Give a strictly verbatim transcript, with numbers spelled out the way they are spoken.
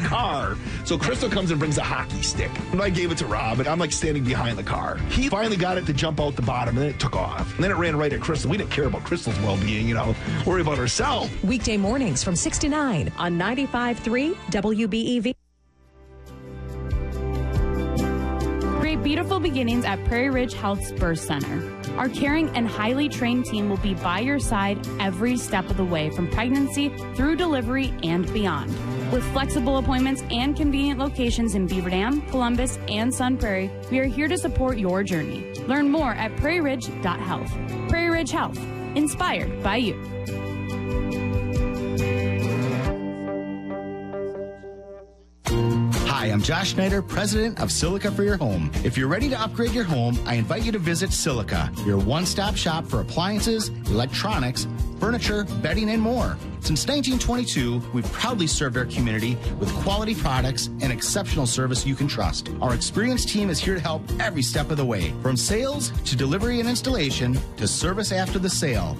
car. So Crystal comes and brings a hockey stick. And I gave it to Rob, and I'm like standing behind the car. He finally got it to jump out the bottom, and then it took off. And then it ran right at Crystal. We didn't care about Crystal's well-being, you know, worry about herself. Weekday mornings from six to nine on ninety-five point three W B E V. Create beautiful beginnings at Prairie Ridge Health's Birth Center. Our caring and highly trained team will be by your side every step of the way, from pregnancy through delivery and beyond. With flexible appointments and convenient locations in Beaver Dam, Columbus, and Sun Prairie, we are here to support your journey. Learn more at prairie ridge dot health. Prairie Ridge Health, inspired by you. Hi, I'm Josh Schneider, president of Silica for Your Home. If you're ready to upgrade your home, I invite you to visit Silica, your one-stop shop for appliances, electronics, furniture, bedding, and more. Since nineteen twenty-two, we've proudly served our community with quality products and exceptional service you can trust. Our experienced team is here to help every step of the way, from sales to delivery and installation to service after the sale.